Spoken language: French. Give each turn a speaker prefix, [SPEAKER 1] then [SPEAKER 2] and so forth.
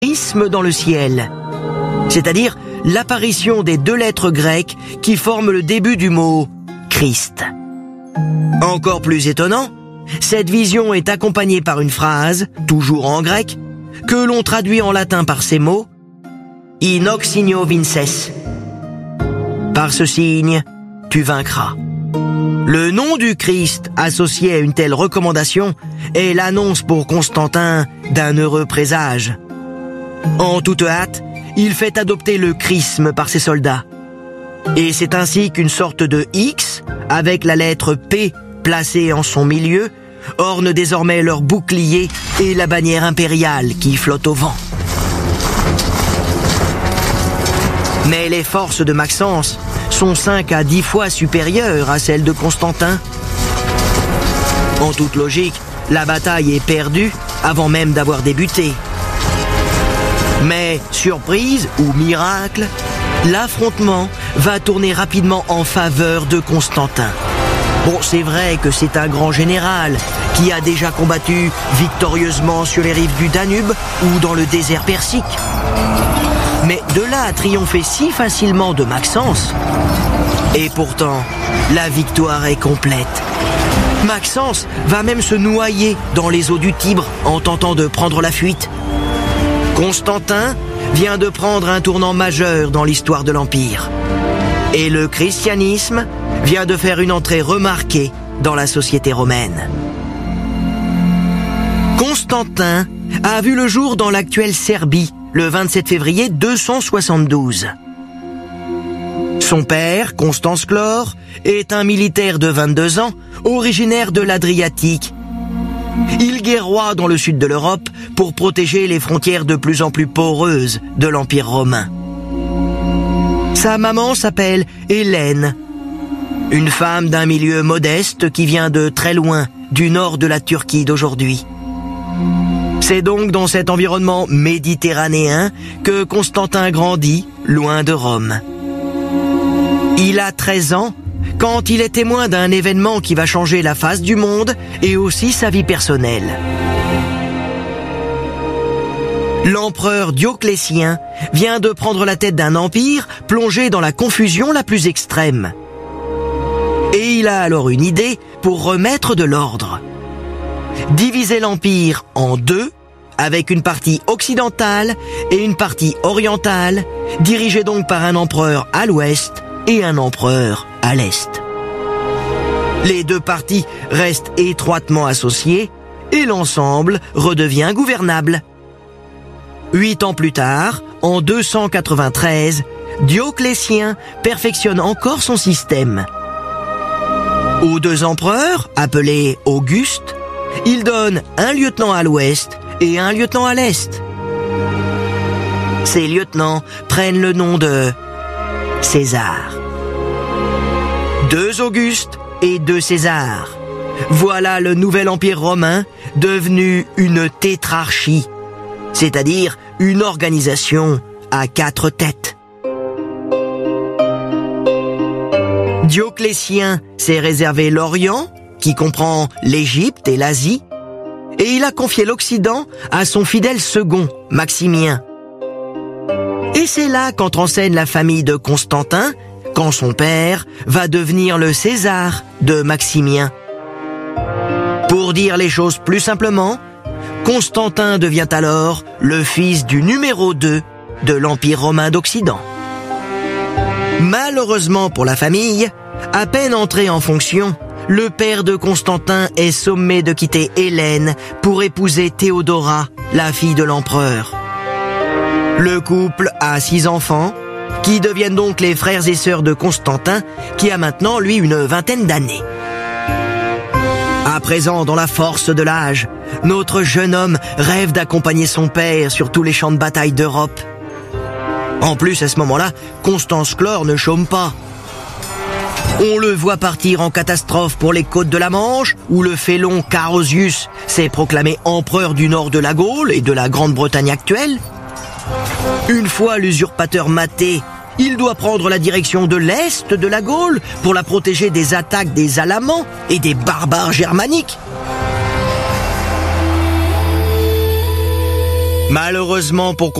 [SPEAKER 1] chrisme dans le ciel, c'est-à-dire l'apparition des 2 lettres grecques qui forment le début du mot Christ. Encore plus étonnant, cette vision est accompagnée par une phrase, toujours en grec, que l'on traduit en latin par ces mots « In hoc signo vinces ». Par ce signe, tu vaincras. Le nom du Christ associé à une telle recommandation est l'annonce pour Constantin d'un heureux présage. En toute hâte, il fait adopter le chrisme par ses soldats. Et c'est ainsi qu'une sorte de X, avec la lettre P placée en son milieu, orne désormais leur bouclier et la bannière impériale qui flotte au vent. Mais les forces de Maxence sont 5 à 10 fois supérieures à celles de Constantin. En toute logique, la bataille est perdue avant même d'avoir débuté. Mais, surprise ou miracle, l'affrontement va tourner rapidement en faveur de Constantin. Bon, c'est vrai que c'est un grand général qui a déjà combattu victorieusement sur les rives du Danube ou dans le désert persique. Mais de là à triompher si facilement de Maxence, et pourtant, la victoire est complète. Maxence va même se noyer dans les eaux du Tibre en tentant de prendre la fuite. Constantin vient de prendre un tournant majeur dans l'histoire de l'Empire. Et le christianisme vient de faire une entrée remarquée dans la société romaine. Constantin a vu le jour dans l'actuelle Serbie, le 27 février 272. Son père, Constance Chlore, est un militaire de 22 ans, originaire de l'Adriatique. Il guerroie dans le sud de l'Europe pour protéger les frontières de plus en plus poreuses de l'Empire romain. Sa maman s'appelle Hélène, une femme d'un milieu modeste qui vient de très loin, du nord de la Turquie d'aujourd'hui. C'est donc dans cet environnement méditerranéen que Constantin grandit, loin de Rome. Il a 13 ans quand il est témoin d'un événement qui va changer la face du monde et aussi sa vie personnelle. L'empereur Dioclétien vient de prendre la tête d'un empire plongé dans la confusion la plus extrême. Et il a alors une idée pour remettre de l'ordre. Diviser l'empire en 2, avec une partie occidentale et une partie orientale, dirigée donc par un empereur à l'ouest et un empereur à l'est. Les 2 parties restent étroitement associées et l'ensemble redevient gouvernable. 8 ans plus tard, en 293, Dioclétien perfectionne encore son système. Aux 2 empereurs, appelés Auguste, il donne un lieutenant à l'ouest et un lieutenant à l'est. Ces lieutenants prennent le nom de César. 2 Augustes et 2 Césars. Voilà le nouvel empire romain devenu une tétrarchie, c'est-à-dire une organisation à 4 têtes. Dioclétien s'est réservé l'Orient, qui comprend l'Égypte et l'Asie, et il a confié l'Occident à son fidèle second, Maximien. Et c'est là qu'entre en scène la famille de Constantin, quand son père va devenir le César de Maximien. Pour dire les choses plus simplement, Constantin devient alors le fils du numéro 2 de l'Empire romain d'Occident. Malheureusement pour la famille, à peine entré en fonction, le père de Constantin est sommé de quitter Hélène pour épouser Théodora, la fille de l'empereur. Le couple a 6 enfants, qui deviennent donc les frères et sœurs de Constantin, qui a maintenant, lui, une 20aine d'années. À présent, dans la force de l'âge, notre jeune homme rêve d'accompagner son père sur tous les champs de bataille d'Europe. En plus, à ce moment-là, Constance Chlore ne chôme pas. On le voit partir en catastrophe pour les côtes de la Manche, où le félon Carausius s'est proclamé empereur du nord de la Gaule et de la Grande-Bretagne actuelle. Une fois l'usurpateur maté, il doit prendre la direction de l'est de la Gaule pour la protéger des attaques des Alamans et des barbares germaniques. Malheureusement pour